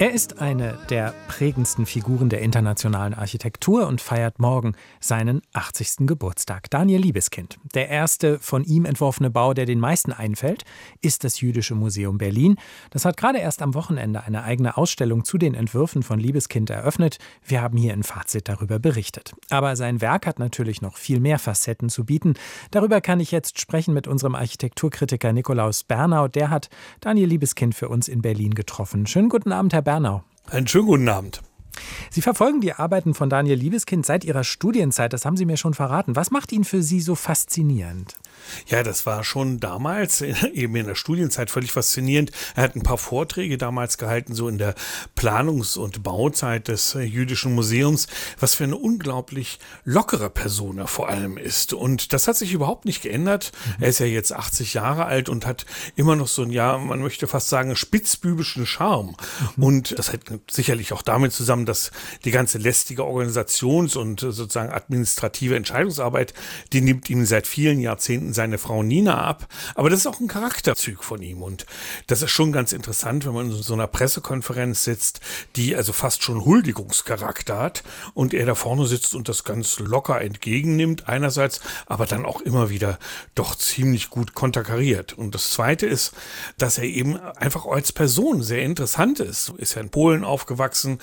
Er ist eine der prägendsten Figuren der internationalen Architektur und feiert morgen seinen 80. Geburtstag. Daniel Libeskind. Der erste von ihm entworfene Bau, der den meisten einfällt, ist das Jüdische Museum Berlin. Das hat gerade erst am Wochenende eine eigene Ausstellung zu den Entwürfen von Libeskind eröffnet. Wir haben hier in Fazit darüber berichtet. Aber sein Werk hat natürlich noch viel mehr Facetten zu bieten. Darüber kann ich jetzt sprechen mit unserem Architekturkritiker Nikolaus Bernau. Der hat Daniel Libeskind für uns in Berlin getroffen. Schönen guten Abend, Herr Bernau. Einen schönen guten Abend. Sie verfolgen die Arbeiten von Daniel Libeskind seit Ihrer Studienzeit, das haben Sie mir schon verraten. Was macht ihn für Sie so faszinierend? Ja, das war schon damals, eben in der Studienzeit, völlig faszinierend. Er hat ein paar Vorträge damals gehalten, so in der Planungs- und Bauzeit des Jüdischen Museums, was für eine unglaublich lockere Person er vor allem ist. Und das hat sich überhaupt nicht geändert. Er ist ja jetzt 80 Jahre alt und hat immer noch so einen, ja, man möchte fast sagen, spitzbübischen Charme. Und das hängt sicherlich auch damit zusammen, dass die ganze lästige Organisations- und sozusagen administrative Entscheidungsarbeit, die nimmt ihm seit vielen Jahrzehnten seine Frau Nina ab. Aber das ist auch ein Charakterzug von ihm. Und das ist schon ganz interessant, wenn man in so einer Pressekonferenz sitzt, die also fast schon Huldigungscharakter hat und er da vorne sitzt und das ganz locker entgegennimmt einerseits, aber dann auch immer wieder doch ziemlich gut konterkariert. Und das Zweite ist, dass er eben einfach als Person sehr interessant ist. Ist ja in Polen aufgewachsen.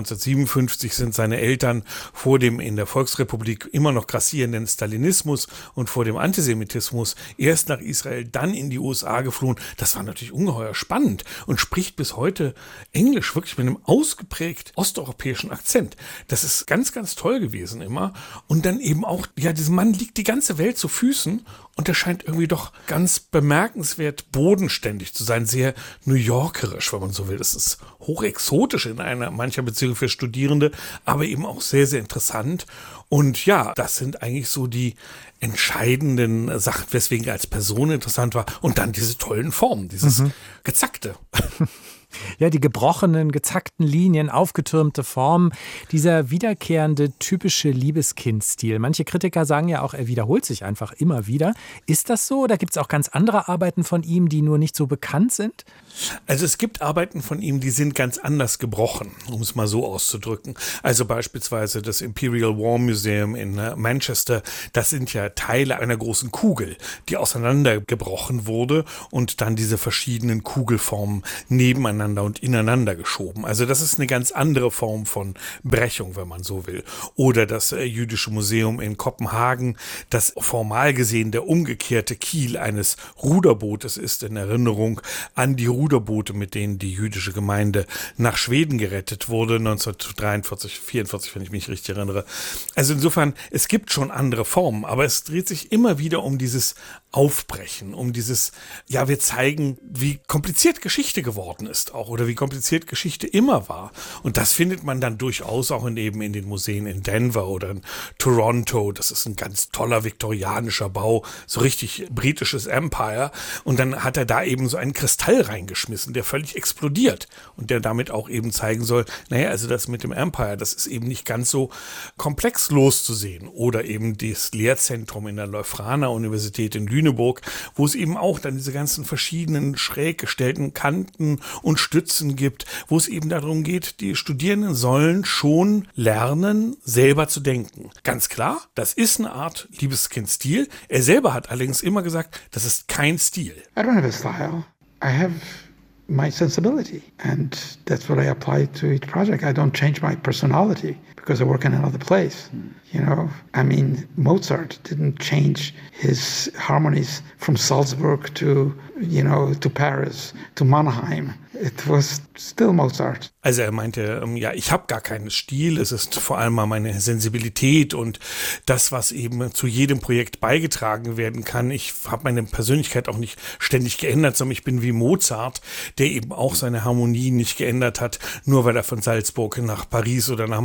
1957 sind seine Eltern vor dem in der Volksrepublik immer noch grassierenden Stalinismus und vor dem Antisemitismus erst nach Israel, dann in die USA geflohen. Das war natürlich ungeheuer spannend und spricht bis heute Englisch wirklich mit einem ausgeprägt osteuropäischen Akzent. Das ist ganz, ganz toll gewesen immer. Und dann eben auch, ja, diesem Mann liegt die ganze Welt zu Füßen und der scheint irgendwie doch ganz bemerkenswert bodenständig zu sein, sehr New Yorkerisch, wenn man so will. Das ist hochexotisch in einer mancher Beziehung für Studierende, aber eben auch sehr, sehr interessant. Und ja, das sind eigentlich so die entscheidenden Sachen, weswegen er als Person interessant war. Und dann diese tollen Formen, dieses Gezackte. Ja, die gebrochenen, gezackten Linien, aufgetürmte Formen, dieser wiederkehrende, typische Libeskind-Stil. Manche Kritiker sagen ja auch, er wiederholt sich einfach immer wieder. Ist das so oder gibt es auch ganz andere Arbeiten von ihm, die nur nicht so bekannt sind? Also es gibt Arbeiten von ihm, die sind ganz anders gebrochen, um es mal so auszudrücken. Also beispielsweise das Imperial War Museum in Manchester, das sind ja Teile einer großen Kugel, die auseinandergebrochen wurde und dann diese verschiedenen Kugelformen nebeneinander und ineinander geschoben. Also das ist eine ganz andere Form von Brechung, wenn man so will. Oder das Jüdische Museum in Kopenhagen, das formal gesehen der umgekehrte Kiel eines Ruderbootes ist, in Erinnerung an die Ruderboote, mit denen die jüdische Gemeinde nach Schweden gerettet wurde, 1943, 44, wenn ich mich richtig erinnere. Also insofern, es gibt schon andere Formen, aber es dreht sich immer wieder um dieses Aufbrechen, um dieses, ja, wir zeigen, wie kompliziert Geschichte geworden ist auch oder wie kompliziert Geschichte immer war. Und das findet man dann durchaus auch in den Museen in Denver oder in Toronto. Das ist ein ganz toller viktorianischer Bau, so richtig britisches Empire. Und dann hat er da eben so einen Kristall reingeschmissen, der völlig explodiert und der damit auch eben zeigen soll, naja, also das mit dem Empire, das ist eben nicht ganz so komplex loszusehen. Oder eben das Lehrzentrum in der Leuphana-Universität in Lüneburg, wo es eben auch dann diese ganzen verschiedenen schräg gestellten Kanten und Stützen gibt, wo es eben darum geht, die Studierenden sollen schon lernen, selber zu denken. Ganz klar, das ist eine Art Libeskind-Stil. Er selber hat allerdings immer gesagt, das ist kein Stil. I don't have a style. I have my sensibility, and that's what I apply to each project. I don't change my personality because I work in another place. You know, I mean, Mozart didn't change his harmonies from Salzburg to, you know, to Paris, to Mannheim. It was still Mozart. Also er meinte, ja, ich habe gar keinen Stil, es ist vor allem mal meine Sensibilität und das, was eben zu jedem Projekt beigetragen werden kann. Ich habe meine Persönlichkeit auch nicht ständig geändert, sondern ich bin wie Mozart, der eben auch seine Harmonie nicht geändert hat, nur weil er von Salzburg nach Paris oder nach Mannheim gezogen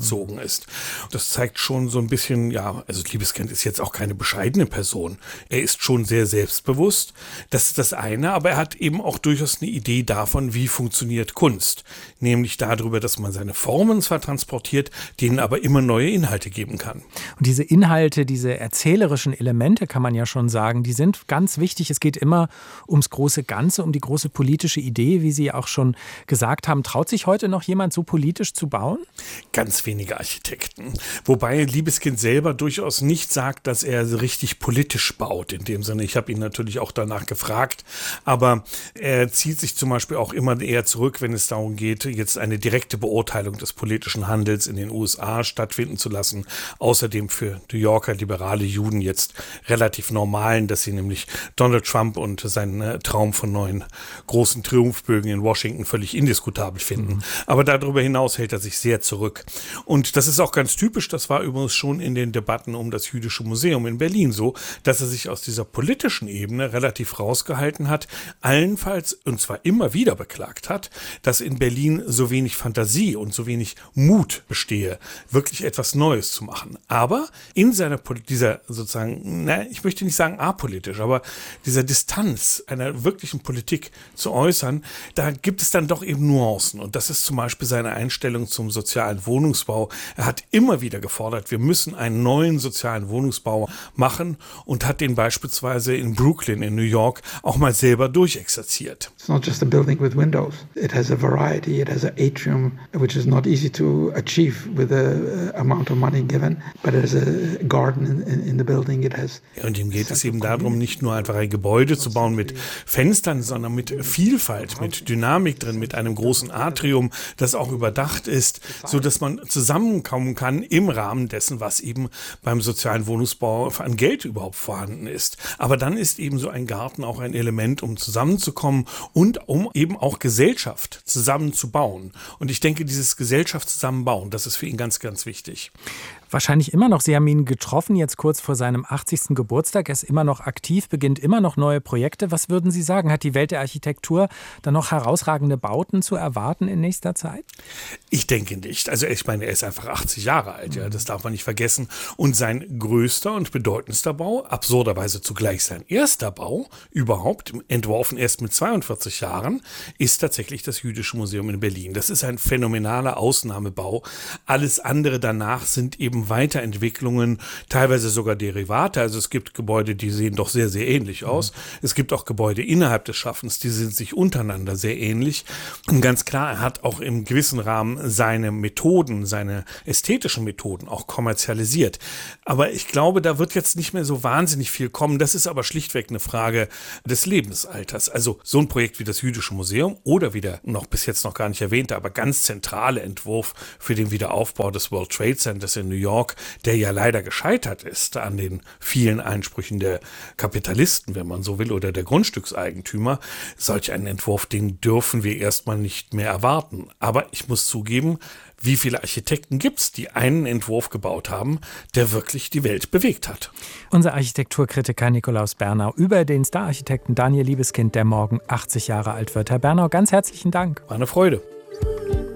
gezogen ist. Das zeigt schon so ein bisschen, ja, also Libeskind ist jetzt auch keine bescheidene Person. Er ist schon sehr selbstbewusst. Das ist das eine, aber er hat eben auch durchaus eine Idee davon, wie funktioniert Kunst. Nämlich darüber, dass man seine Formen zwar transportiert, denen aber immer neue Inhalte geben kann. Und diese Inhalte, diese erzählerischen Elemente, kann man ja schon sagen, die sind ganz wichtig. Es geht immer ums große Ganze, um die große politische Idee, wie Sie auch schon gesagt haben. Traut sich heute noch jemand so politisch zu bauen? Ganz wenige Architekten. Wobei Libeskind selber durchaus nicht sagt, dass er richtig politisch baut. In dem Sinne, ich habe ihn natürlich auch danach gefragt, aber er zieht sich zum Beispiel auch immer eher zurück, wenn es darum geht, jetzt eine direkte Beurteilung des politischen Handels in den USA stattfinden zu lassen. Außerdem für New Yorker liberale Juden jetzt relativ normalen, dass sie nämlich Donald Trump und seinen Traum von neuen großen Triumphbögen in Washington völlig indiskutabel finden. Aber darüber hinaus hält er sich sehr zurück. Und das ist auch ganz typisch, das war übrigens schon in den Debatten um das Jüdische Museum in Berlin so, dass er sich aus dieser politischen Ebene relativ rausgehalten hat, allenfalls, und zwar immer wieder beklagt hat, dass in Berlin so wenig Fantasie und so wenig Mut bestehe, wirklich etwas Neues zu machen. Aber in dieser sozusagen, ich möchte nicht sagen apolitisch, aber dieser Distanz einer wirklichen Politik zu äußern, da gibt es dann doch eben Nuancen. Und das ist zum Beispiel seine Einstellung zum sozialen Wohnungsbau. Er hat immer wieder gefordert, wir müssen einen neuen sozialen Wohnungsbau machen und hat den beispielsweise in Brooklyn in New York auch mal selber durchexerziert. It's not just a building with windows. It has a variety. It has an atrium, which is not easy to achieve with the amount of money given, but it has a garden in the building. It has. Ja, und ihm geht es eben darum, nicht nur einfach ein Gebäude zu bauen mit Fenstern, sondern mit Vielfalt, mit Dynamik drin, mit einem großen Atrium, das auch überdacht ist, so dass man zusammenkommen kann im Rahmen dessen, was eben beim sozialen Wohnungsbau an Geld überhaupt vorhanden ist. Aber dann ist eben so ein Garten auch ein Element, um zusammenzukommen und um eben auch Gesellschaft zusammenzubauen. Und ich denke, dieses Gesellschaft zusammenbauen, das ist für ihn ganz, ganz wichtig. Wahrscheinlich immer noch. Sie haben ihn getroffen, jetzt kurz vor seinem 80. Geburtstag. Er ist immer noch aktiv, beginnt immer noch neue Projekte. Was würden Sie sagen? Hat die Welt der Architektur dann noch herausragende Bauten zu erwarten in nächster Zeit? Ich denke nicht. Also ich meine, er ist einfach 80 Jahre alt, ja, das darf man nicht vergessen. Und sein größter und bedeutendster Bau, absurderweise zugleich sein erster Bau überhaupt, entworfen erst mit 42 Jahren, ist tatsächlich das Jüdische Museum in Berlin. Das ist ein phänomenaler Ausnahmebau. Alles andere danach sind eben Weiterentwicklungen, teilweise sogar Derivate. Also es gibt Gebäude, die sehen doch sehr, sehr ähnlich aus. Es gibt auch Gebäude innerhalb des Schaffens, die sind sich untereinander sehr ähnlich. Und ganz klar, er hat auch im gewissen Rahmen seine Methoden, seine ästhetischen Methoden auch kommerzialisiert. Aber ich glaube, da wird jetzt nicht mehr so wahnsinnig viel kommen. Das ist aber schlichtweg eine Frage des Lebensalters. Also so ein Projekt wie das Jüdische Museum oder wie der noch bis jetzt noch gar nicht erwähnte, aber ganz zentrale Entwurf für den Wiederaufbau des World Trade Centers in New York, der ja leider gescheitert ist an den vielen Einsprüchen der Kapitalisten, wenn man so will, oder der Grundstückseigentümer. Solch einen Entwurf, den dürfen wir erstmal nicht mehr erwarten. Aber ich muss zugeben, wie viele Architekten gibt es, die einen Entwurf gebaut haben, der wirklich die Welt bewegt hat? Unser Architekturkritiker Nikolaus Bernau über den Stararchitekten Daniel Libeskind, der morgen 80 Jahre alt wird. Herr Bernau, ganz herzlichen Dank. War eine Freude.